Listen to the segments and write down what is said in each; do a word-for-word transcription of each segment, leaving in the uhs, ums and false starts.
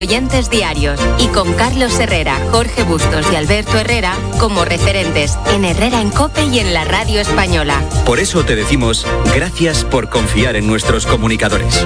Oyentes diarios y con Carlos Herrera, Jorge Bustos y Alberto Herrera como referentes en Herrera en COPE y en la Radio Española. Por eso te decimos gracias por confiar en nuestros comunicadores.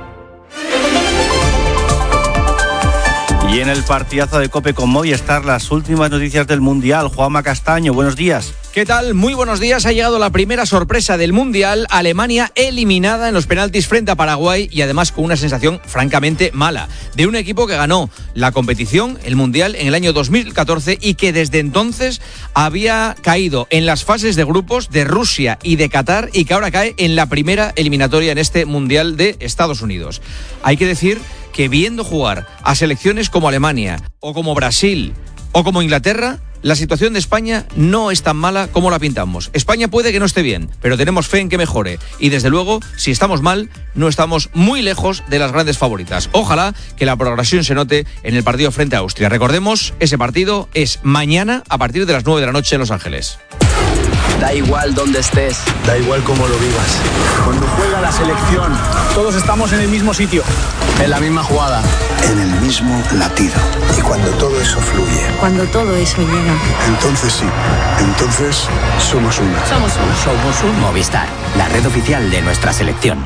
Y en el partidazo de COPE con Movistar, las últimas noticias del Mundial. Juanma Castaño, buenos días. ¿Qué tal? Muy buenos días. Ha llegado la primera sorpresa del Mundial. Alemania eliminada en los penaltis frente a Paraguay y además con una sensación francamente mala. De un equipo que ganó la competición, el Mundial, en el año dos mil catorce y que desde entonces había caído en las fases de grupos de Rusia y de Qatar y que ahora cae en la primera eliminatoria en este Mundial de Estados Unidos. Hay que decir que viendo jugar a selecciones como Alemania o como Brasil o como Inglaterra, la situación de España no es tan mala como la pintamos. España puede que no esté bien, pero tenemos fe en que mejore. Y desde luego, si estamos mal, no estamos muy lejos de las grandes favoritas. Ojalá que la progresión se note en el partido frente a Austria. Recordemos, ese partido es mañana a partir de las nueve de la noche en Los Ángeles. Da igual dónde estés, da igual cómo lo vivas. Cuando juega la selección, todos estamos en el mismo sitio, en la misma jugada, en el mismo latido. Y cuando todo eso fluye, cuando todo eso llega, entonces sí, entonces somos uno. Somos uno. Somos un Movistar, la red oficial de nuestra selección.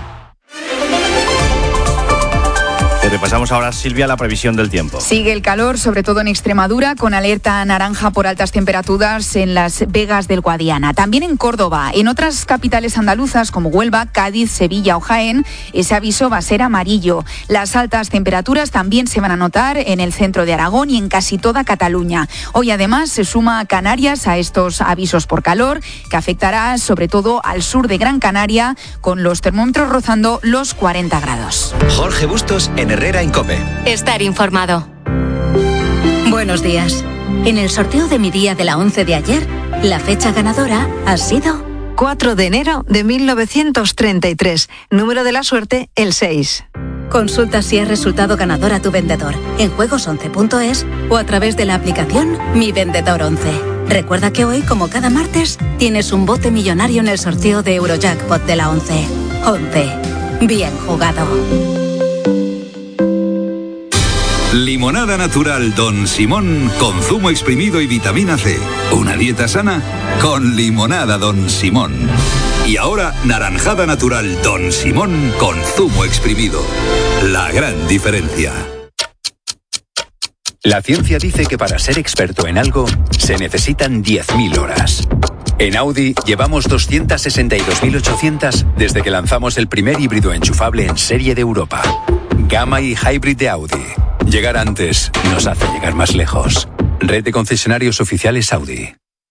Repasamos ahora, Silvia, la previsión del tiempo. Sigue el calor, sobre todo en Extremadura, con alerta naranja por altas temperaturas en las Vegas del Guadiana. También en Córdoba. En otras capitales andaluzas como Huelva, Cádiz, Sevilla o Jaén, ese aviso va a ser amarillo. Las altas temperaturas también se van a notar en el centro de Aragón y en casi toda Cataluña. Hoy además se suma Canarias a estos avisos por calor, que afectará sobre todo al sur de Gran Canaria, con los termómetros rozando los cuarenta grados. Jorge Bustos en Herrera en COPE. Estar informado. Buenos días. En el sorteo de mi día de la once de ayer, la fecha ganadora ha sido cuatro de enero de mil novecientos treinta y tres. Número de la suerte, el seis. Consulta si has resultado ganador a tu vendedor en juegos once punto es o a través de la aplicación Mi Vendedor once. Recuerda que hoy, como cada martes, tienes un bote millonario en el sorteo de Eurojackpot de la once. once. Bien jugado. Limonada natural Don Simón con zumo exprimido y vitamina C. Una dieta sana con limonada Don Simón. Y ahora naranjada natural Don Simón con zumo exprimido. La gran diferencia. La ciencia dice que para ser experto en algo se necesitan diez mil horas. En Audi llevamos doscientas sesenta y dos mil ochocientas desde que lanzamos el primer híbrido enchufable en serie de Europa. Gamma y Hybrid de Audi. Llegar antes nos hace llegar más lejos. Red de concesionarios oficiales Audi.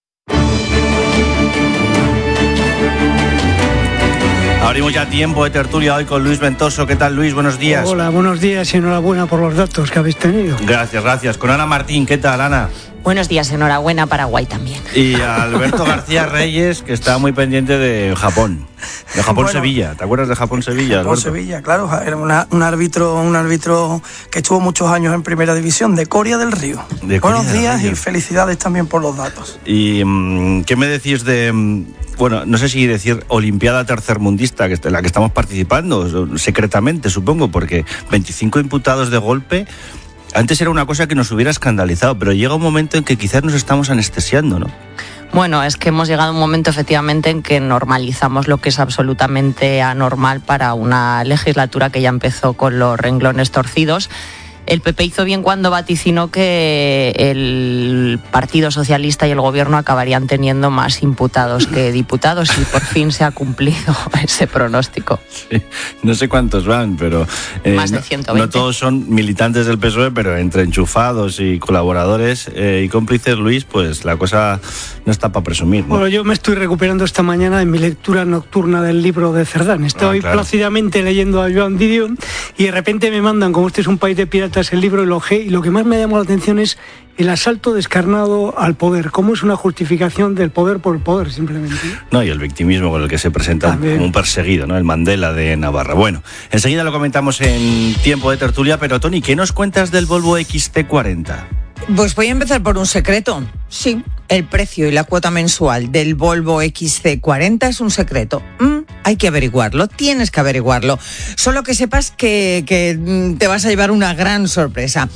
Abrimos ya tiempo de tertulia hoy con Luis Ventoso. ¿Qué tal, Luis? Buenos días. Hola, buenos días y enhorabuena por los datos que habéis tenido. Gracias, gracias. Con Ana Martín. ¿Qué tal, Ana? Buenos días, enhorabuena, Paraguay también. Y a Alberto García Reyes, que está muy pendiente de Japón. De Japón-Sevilla. Bueno, ¿te acuerdas de Japón-Sevilla, Alberto? Japón-Sevilla, claro. Era una, un árbitro un árbitro que estuvo muchos años en Primera División, de Coria del Río. De Buenos Coria días y felicidades también por los datos. ¿Y um, qué me decís de, um, bueno, no sé si decir Olimpiada tercermundista, que es la que estamos participando, secretamente, supongo, porque veinticinco imputados de golpe... Antes era una cosa que nos hubiera escandalizado, pero llega un momento en que quizás nos estamos anestesiando, ¿no? Bueno, es que hemos llegado a un momento efectivamente en que normalizamos lo que es absolutamente anormal para una legislatura que ya empezó con los renglones torcidos. El P P hizo bien cuando vaticinó que el Partido Socialista y el Gobierno acabarían teniendo más imputados que diputados y por fin se ha cumplido ese pronóstico. Sí, no sé cuántos van, pero... Eh, más de ciento veinte. No, no todos son militantes del P S O E, pero entre enchufados y colaboradores eh, y cómplices, Luis, pues la cosa no está para presumir, ¿no? Bueno, yo me estoy recuperando esta mañana en mi lectura nocturna del libro de Cerdán. Estoy ah, claro. plácidamente leyendo a Joan Didion y de repente me mandan, como este es un país de piratas, el libro y lo, y lo que más me llamó la atención es el asalto descarnado al poder, cómo es una justificación del poder por el poder, simplemente. No, y el victimismo con el que se presenta También. como un perseguido, ¿no? El Mandela de Navarra. Bueno, enseguida lo comentamos en tiempo de tertulia, pero Tony, ¿qué nos cuentas del Volvo X T cuarenta? Pues voy a empezar por un secreto. Sí, el precio y la cuota mensual del Volvo equis ce cuarenta es un secreto. Mm, hay que averiguarlo, tienes que averiguarlo. Solo que sepas que, que te vas a llevar una gran sorpresa.